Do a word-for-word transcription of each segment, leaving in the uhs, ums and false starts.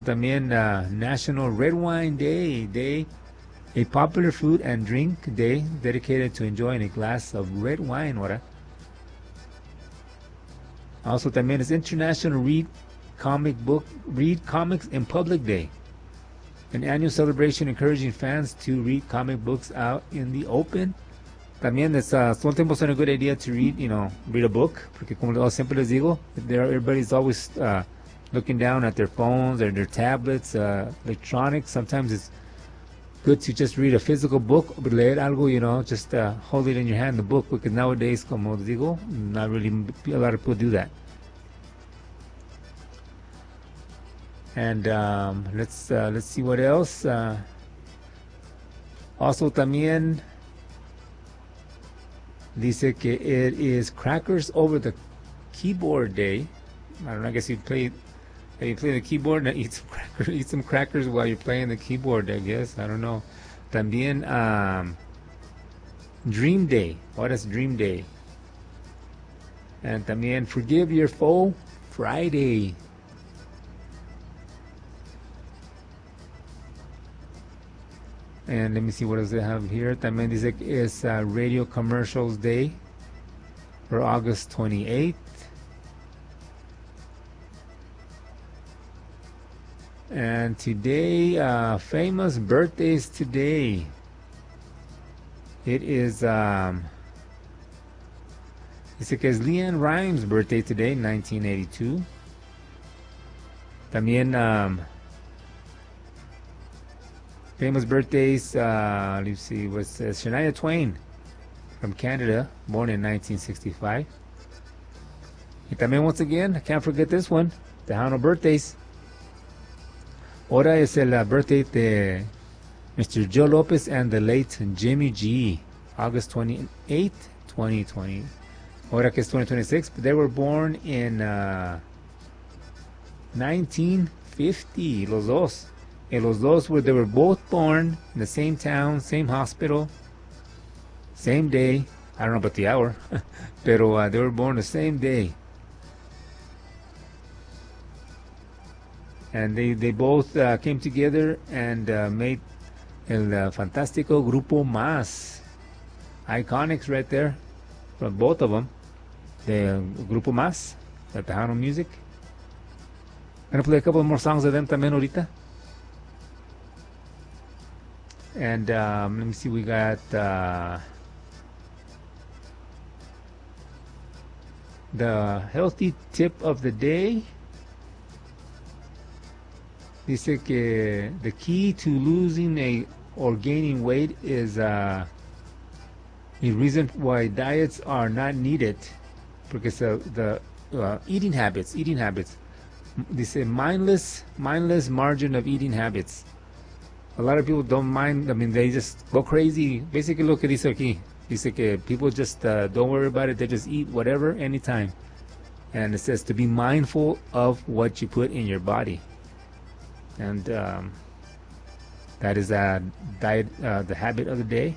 También uh, National Red Wine Day, day, a popular food and drink day dedicated to enjoying a glass of red wine, ahora. Also también es International Read Comic Book, Read Comics in Public Day, an annual celebration encouraging fans to read comic books out in the open. También es uh, todo el tiempo a good idea to read, you know, read a book, porque como siempre les digo, everybody's always uh, looking down at their phones or their tablets, uh, electronics. Sometimes it's good to just read a physical book, leer algo, you know, just uh, hold it in your hand, the book, because nowadays, como les digo, not really a lot of people do that. And um, let's uh, let's see what else. Uh, also también dice que it is Crackers Over the Keyboard Day. I don't know, I guess you play you play the keyboard and eat some crackers, eat some crackers while you're playing the keyboard, I guess. I don't know. También um, Dream Day. What is Dream Day? And también Forgive Your Foe Friday. And let me see what else they have here. También dice que es uh, Radio Commercials Day for August twenty-eighth. And today, uh, famous birthdays today. It is, um, dice que es Leanne Rimes' birthday today, nineteen eighty-two. También, um, famous birthdays, uh, let's see, was uh, Shania Twain from Canada, born in nineteen sixty-five. Y también, once again, I can't forget this one, Tejano birthdays. Ahora es el uh, birthday de Mister Joe Lopez and the late Jimmy G, August twenty-eighth, twenty twenty. Ahora que es twenty twenty-six, but they were born in uh, nineteen fifty, los dos. And los dos were, they were both born in the same town, same hospital, same day. I don't know about the hour, pero uh, they were born the same day. And they, they both uh, came together and uh, made el uh, fantástico Grupo Más. Iconics right there from both of them. The uh, Grupo Más, the Tejano music. I'm going to play a couple more songs of them también ahorita. And um, let me see, we got uh, the healthy tip of the day. Dice que the key to losing a or gaining weight is uh, a reason why diets are not needed, because the, the uh, eating habits, eating habits. Dice mindless, mindless margin of eating habits. A lot of people don't mind. I mean, they just go crazy. Basically, lo que dice aquí. Dice que people just uh, don't worry about it. They just eat whatever, anytime. And it says to be mindful of what you put in your body. And um, that is a diet, uh, the habit of the day.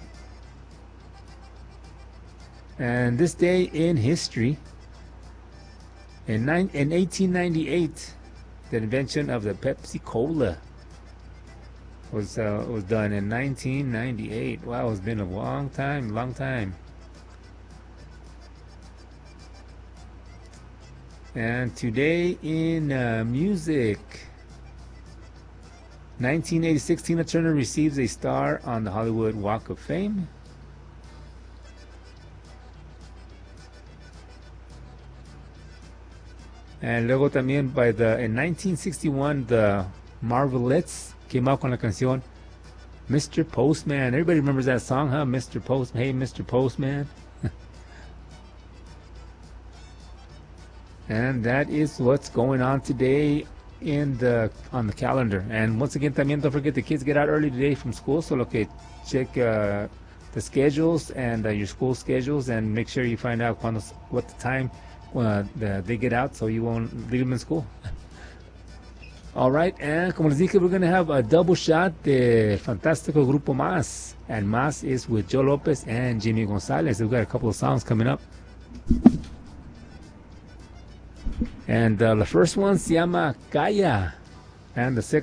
And this day in history, in, nine, in eighteen ninety-eight, the invention of the Pepsi Cola was uh, was done in nineteen ninety-eight. Wow, it's been a long time, long time. And today in uh, music, nineteen eighty-six, Tina Turner receives a star on the Hollywood Walk of Fame. And luego también by the in nineteen sixty-one, the Marvelettes came out con la canción Mister Postman. Everybody remembers that song, huh? Mister Post, hey, Mister Postman. And that is what's going on today in the on the calendar. And once again, también don't forget the kids get out early today from school, so look at check uh, the schedules and uh, your school schedules, and make sure you find out cuando, what the time uh, the, they get out, so you won't leave them in school. All right, and como les dije, we're going to have a double shot de Fantástico Grupo Más, and Más is with Joe Lopez and Jimmy Gonzalez. We've got a couple of songs coming up. And uh, the first one se llama Calla. And the second